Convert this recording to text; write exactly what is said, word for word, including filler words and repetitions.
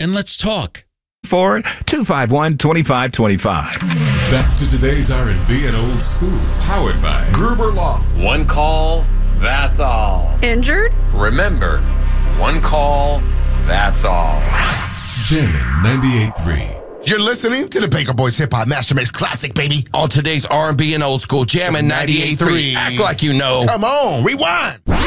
and let's talk. four two five one, two five two five. Back to today's R and B and old school. Powered by Gruber Law. One call, that's all. Injured? Remember, one call, that's all. Jammin' ninety-eight point three. You're listening to the Baker Boys Hip Hop Master Mix Classic, baby. On today's R and B and old school, Jammin' ninety-eight point three. Act like you know. Come on, rewind.